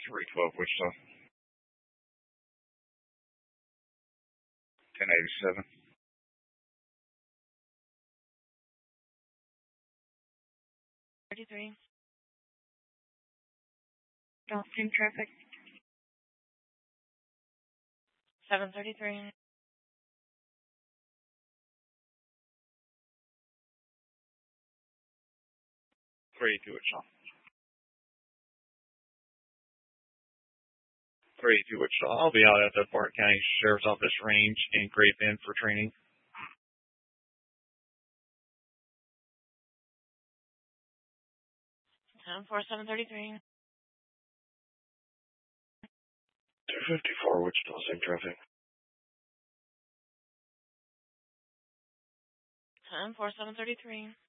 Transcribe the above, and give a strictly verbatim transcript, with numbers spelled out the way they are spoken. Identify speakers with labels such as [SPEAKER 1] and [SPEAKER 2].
[SPEAKER 1] three twelve Wichita. ten eighty-seven.
[SPEAKER 2] thirty-three. Downstream traffic. seven thirty-three.
[SPEAKER 1] three eighty-two Wichita. three eighty-two Wichita. I'll be out at the Park County Sheriff's Office range in Great Bend for training.
[SPEAKER 2] ten four seven thirty-three.
[SPEAKER 1] two fifty-four Wichita, same traffic.
[SPEAKER 2] ten four seven thirty-three.